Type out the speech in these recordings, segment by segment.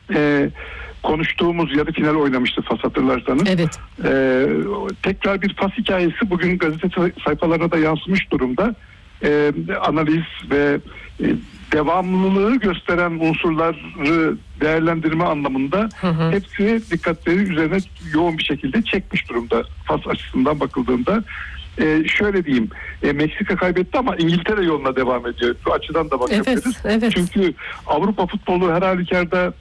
konuştuğumuz yarı final oynamıştı Fas, hatırlarsanız. Evet. Tekrar bir Fas hikayesi bugün gazete sayfalarına da yansımış durumda. Analiz ve devamlılığı gösteren unsurları değerlendirme anlamında hepsi dikkatleri üzerine yoğun bir şekilde çekmiş durumda Fas açısından bakıldığında. Şöyle diyeyim, Meksika kaybetti ama İngiltere yoluna devam ediyor. Bu açıdan da bakabiliriz. Evet. Çünkü Avrupa futbolu her halükarda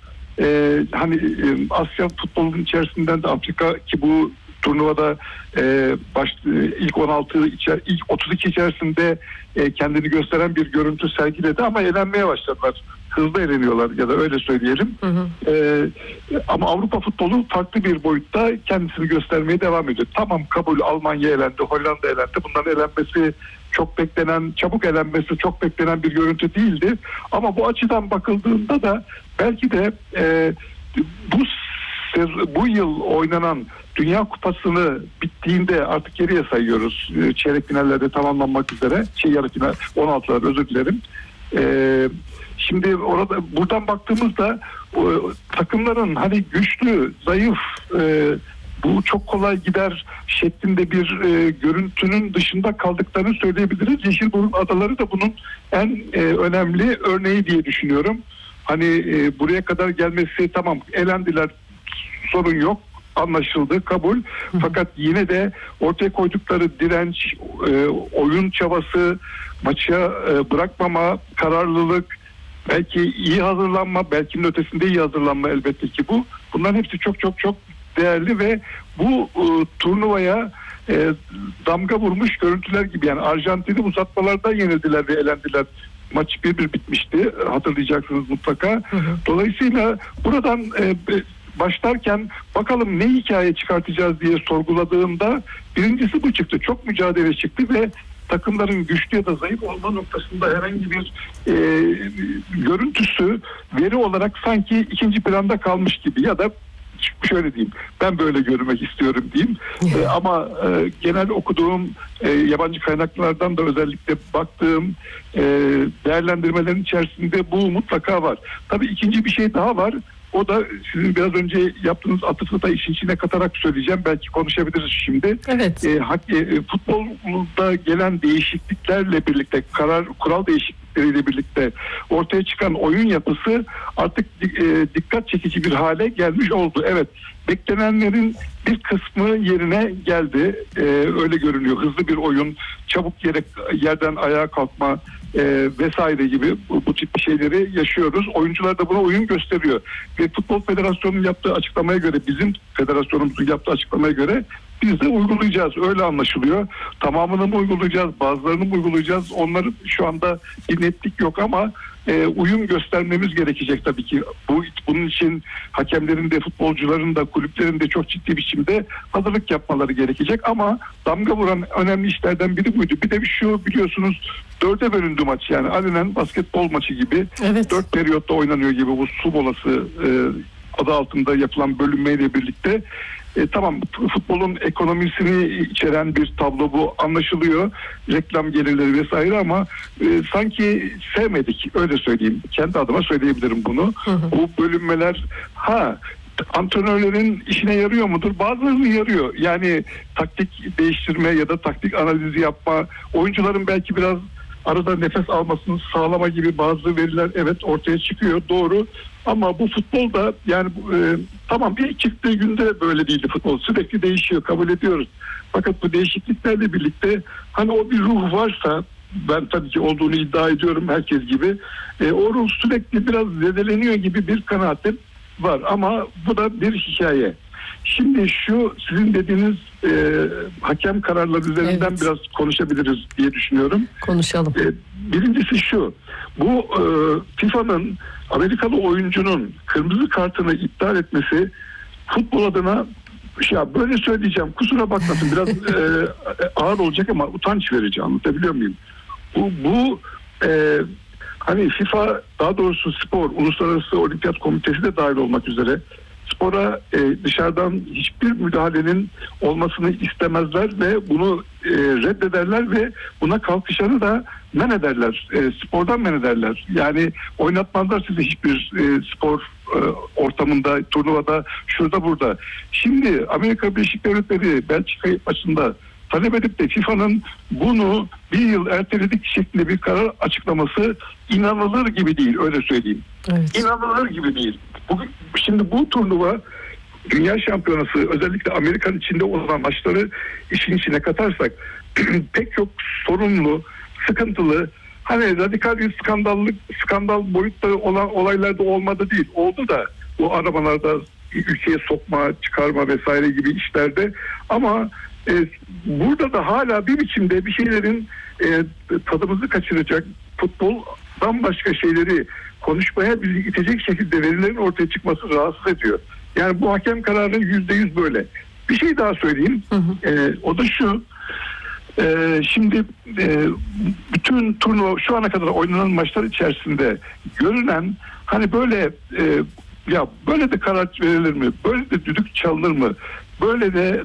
Asya futbolunun içerisinden de Afrika, ki bu turnuvada ilk 16 ilk 32 içerisinde kendini gösteren bir görüntü sergiledi ama elenmeye başladılar. Hızlı eleniyorlar ya da öyle söyleyelim. Ama Avrupa futbolu farklı bir boyutta kendisini göstermeye devam ediyor. Tamam, kabul, Almanya elendi, Hollanda elendi. Bunların elenmesi çabuk elenmesi çok beklenen bir görüntü değildi. Ama bu açıdan bakıldığında da belki de bu yıl oynanan Dünya Kupası'nı bittiğinde artık geriye sayıyoruz. Çeyrek finallerde tamamlanmak üzere. Yarı final 16'lar, özür dilerim. Şimdi buradan baktığımızda takımların hani güçlü, zayıf, bu çok kolay gider şeklinde bir görüntünün dışında kaldıklarını söyleyebiliriz. Yeşilburun Adaları da bunun en önemli örneği diye düşünüyorum. Hani buraya kadar gelmesi, tamam, elendiler, sorun yok, anlaşıldı, kabul. Fakat yine de ortaya koydukları direnç, oyun çabası, maça bırakmama, kararlılık, belki iyi hazırlanma, belki ötesinde iyi hazırlanma elbette ki bu. Bunların hepsi çok çok çok değerli ve bu turnuvaya damga vurmuş görüntüler gibi. Yani Arjantin'i uzatmalarda yenildiler ve elendiler. Maç 1-1 bitmişti, hatırlayacaksınız mutlaka. Dolayısıyla buradan başlarken bakalım ne hikaye çıkartacağız diye sorguladığımda birincisi bu çıktı. Çok mücadele çıktı ve takımların güçlü ya da zayıf olma noktasında herhangi bir görüntüsü veri olarak sanki ikinci planda kalmış gibi, ya da şöyle diyeyim, ben böyle görmek istiyorum diyeyim. Ama genel okuduğum yabancı kaynaklardan da özellikle baktığım değerlendirmelerin içerisinde bu mutlaka var. Tabii ikinci bir şey daha var. O da sizin biraz önce yaptığınız atıfı da işin içine katarak söyleyeceğim. Belki konuşabiliriz şimdi. Evet. Futbolda gelen değişikliklerle birlikte, kural değişiklikleriyle birlikte ortaya çıkan oyun yapısı artık dikkat çekici bir hale gelmiş oldu. Evet, beklenenlerin bir kısmı yerine geldi. Öyle görünüyor. Hızlı bir oyun, çabuk yerden ayağa kalkma vesaire gibi bu tip şeyleri yaşıyoruz. Oyuncular da buna uyum gösteriyor. Ve Futbol Federasyonu'nun yaptığı açıklamaya göre, bizim federasyonumuzun yaptığı açıklamaya göre biz de uygulayacağız. Öyle anlaşılıyor. Tamamını mı uygulayacağız, bazılarını mı uygulayacağız? Onların şu anda bir netlik yok ama uyum göstermemiz gerekecek tabii ki. Bunun için hakemlerin de, futbolcuların da, kulüplerin de çok ciddi biçimde hazırlık yapmaları gerekecek ama damga vuran önemli işlerden biri buydu. Bir de şu, biliyorsunuz, 4'e bölündü maç, yani alenen basketbol maçı gibi. Evet. 4 periyotta oynanıyor gibi, bu su molası adı altında yapılan bölünmeyle birlikte. Tamam, futbolun ekonomisini içeren bir tablo bu, anlaşılıyor. Reklam gelirleri vesaire ama sanki sevmedik, öyle söyleyeyim. Kendi adıma söyleyebilirim bunu. Bu bölünmeler antrenörlerin işine yarıyor mudur? Bazılarının yarıyor. Yani taktik değiştirme ya da taktik analizi yapma, oyuncuların belki biraz arada nefes almasını sağlama gibi bazı veriler evet ortaya çıkıyor, doğru. Ama bu futbolda yani tamam, bir çıktığı günde böyle değildi futbol. Sürekli değişiyor, kabul ediyoruz. Fakat bu değişikliklerle birlikte hani o bir ruh varsa, ben tabii ki olduğunu iddia ediyorum herkes gibi, o ruh sürekli biraz zedeleniyor gibi bir kanaatim var. Ama bu da bir hikaye. Şimdi şu sizin dediğiniz hakem kararları üzerinden biraz konuşabiliriz diye düşünüyorum. Konuşalım. Birincisi şu, bu FIFA'nın Amerikalı oyuncunun kırmızı kartını iptal etmesi futbol adına, böyle söyleyeceğim, kusura bakmasın, biraz ağır olacak ama utanç verici, anlatabiliyor muyum? Bu hani FIFA, daha doğrusu spor, Uluslararası Olimpiyat Komitesi de dahil olmak üzere spora dışarıdan hiçbir müdahalenin olmasını istemezler ve bunu reddederler ve buna kalkışanı da men ederler. Spordan men ederler. Yani oynatmazlar size hiçbir spor ortamında, turnuvada, şurada burada. Şimdi Amerika Birleşik Devletleri Belçika maçında talep edip de FIFA'nın bunu bir yıl erteledik şeklinde bir karar açıklaması inanılır gibi değil, öyle söyleyeyim. Evet. İnanılır gibi değil. Şimdi bu turnuva Dünya Şampiyonası, özellikle Amerikan içinde olan maçları işin içine katarsak pek çok sorunlu, sıkıntılı, hani radikal bir skandal boyutta olan olaylarda olmadı değil. Oldu da bu arabalarda ülkeye sokma, çıkarma vesaire gibi işlerde, ama burada da hala bir biçimde bir şeylerin tadımızı kaçıracak, futboldan başka şeyleri konuşmaya bizi itecek şekilde verilerin ortaya çıkması rahatsız ediyor. Yani bu hakem kararı %100 böyle. Bir şey daha söyleyeyim. O da şu. Şimdi bütün turnuva şu ana kadar oynanan maçlar içerisinde görünen, hani böyle ya böyle de karar verilir mi? Böyle de düdük çalınır mı? Böyle de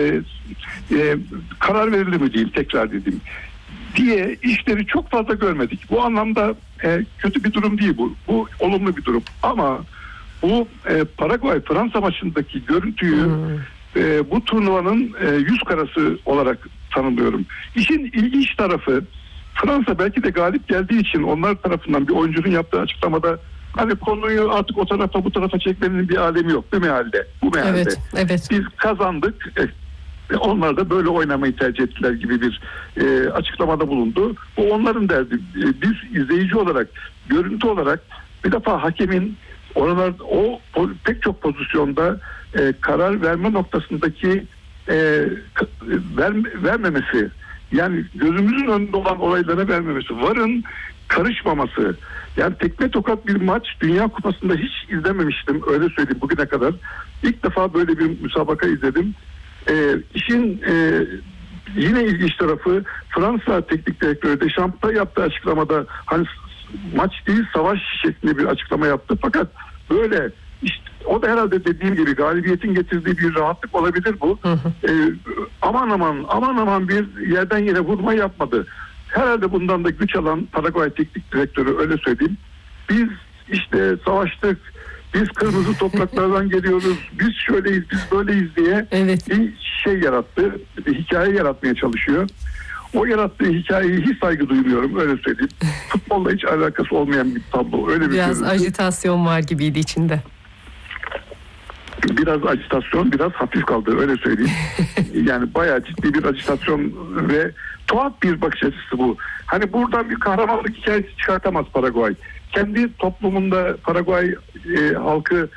karar verilir mi diyeyim, tekrar dediğim diye işleri çok fazla görmedik. Bu anlamda kötü bir durum değil bu. Bu olumlu bir durum. Ama bu Paraguay-Fransa maçındaki görüntüyü bu turnuvanın yüz karası olarak tanımlıyorum. İşin ilginç tarafı, Fransa belki de galip geldiği için onlar tarafından bir oyuncunun yaptığı açıklamada hani konuyu artık o tarafa bu tarafa çekmenin bir alemi yok değil mi halde? Bu mealde. Evet, evet. Biz kazandık. Onlar da böyle oynamayı tercih ettiler gibi bir açıklamada bulundu. Bu onların derdi. Biz izleyici olarak, görüntü olarak bir defa hakemin oralar o pek çok pozisyonda karar verme noktasındaki vermemesi, yani gözümüzün önünde olan olaylara vermemesi, VAR'ın karışmaması, yani tekme tokat bir maç Dünya Kupası'nda hiç izlememiştim, öyle söyleyeyim, bugüne kadar. İlk defa böyle bir müsabaka izledim. İşin yine ilginç tarafı, Fransa teknik direktörü Deschamps'ta yaptığı açıklamada hani maç değil savaş şeklinde bir açıklama yaptı, fakat böyle işte o da herhalde dediğim gibi galibiyetin getirdiği bir rahatlık olabilir bu. Aman aman bir yerden yere vurma yapmadı. Herhalde bundan da güç alan Paraguay teknik direktörü, öyle söyleyeyim. Biz işte savaştık, biz kırmızı topraklardan geliyoruz, biz şöyleyiz, biz böyleyiz diye bir şey yarattı, bir hikaye yaratmaya çalışıyor. O yarattığı hikayeye hiç saygı duymuyorum, öyle söyleyeyim. Futbolla hiç alakası olmayan bir tablo. Öyle biraz ajitasyon var gibiydi içinde. Biraz ajitasyon, biraz hafif kaldı, öyle söyleyeyim. Yani bayağı ciddi bir ajitasyon ve tuhaf bir bakış açısı bu. Hani buradan bir kahramanlık hikayesi çıkartamaz Paraguay. Kendi toplumunda Paraguay halkı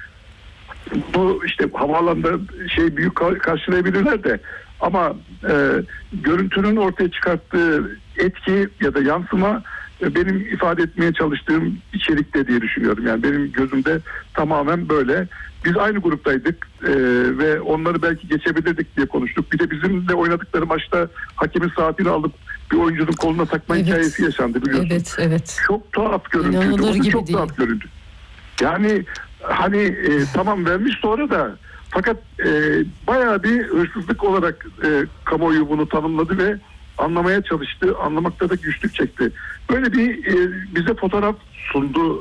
bu işte havaalanında büyük karşılayabilirler de, ama görüntünün ortaya çıkarttığı etki ya da yansıma benim ifade etmeye çalıştığım içerikte diye düşünüyorum. Yani benim gözümde tamamen böyle. Biz aynı gruptaydık ve onları belki geçebilirdik diye konuştuk. Bir de bizimle oynadıkları maçta hakemin saatini alıp bir oyuncunun koluna takma hikayesi yaşandı, biliyorsun. Evet. Çok tuhaf görüntüydü. Çok tuhaf görüntü. Yani hani tamam vermiş sonra da, fakat bayağı bir hırsızlık olarak kamuoyu bunu tanımladı ve anlamaya çalıştı. Anlamakta da güçlük çekti. Böyle bir bize fotoğraf sundu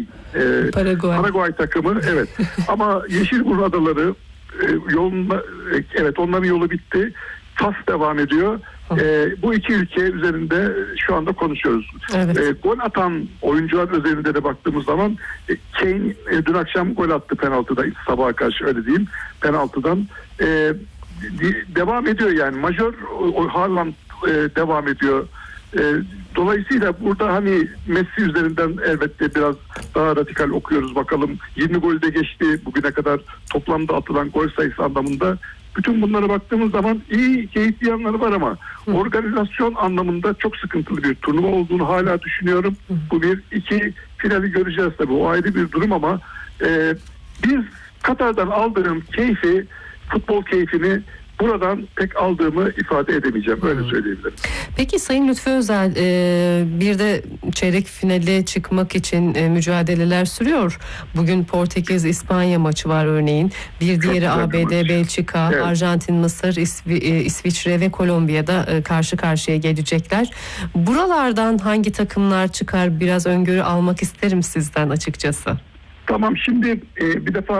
Paraguay takımı. Evet. Ama Yeşilburnu Adaları yolunda, evet, onların yolu bitti. Fas devam ediyor. Bu iki ülke üzerinde şu anda konuşuyoruz. Evet. Gol atan oyuncular üzerinde de baktığımız zaman Kane dün akşam gol attı penaltıda, sabaha karşı, öyle diyeyim, penaltıdan. Devam ediyor yani. Majör Haaland devam ediyor. Dolayısıyla burada hani Messi üzerinden elbette biraz daha radikal okuyoruz, bakalım. 20 golde geçti bugüne kadar toplamda atılan gol sayısı anlamında. Bütün bunlara baktığımız zaman iyi, keyifli yanları var, ama organizasyon anlamında çok sıkıntılı bir turnuva olduğunu hala düşünüyorum. Bu bir. İki, finali göreceğiz tabii, o ayrı bir durum, ama biz Katar'dan aldığım keyfi, futbol keyfini buradan pek aldığımı ifade edemeyeceğim, öyle söyleyebilirim. Peki Sayın Lütfü Özel, bir de çeyrek finale çıkmak için mücadeleler sürüyor. Bugün Portekiz-İspanya maçı var örneğin. Bir diğeri ABD-Belçika, evet. Arjantin-Mısır, İsviçre ve Kolombiya'da karşı karşıya gelecekler. Buralardan hangi takımlar çıkar, biraz öngörü almak isterim sizden açıkçası. Tamam, şimdi bir defa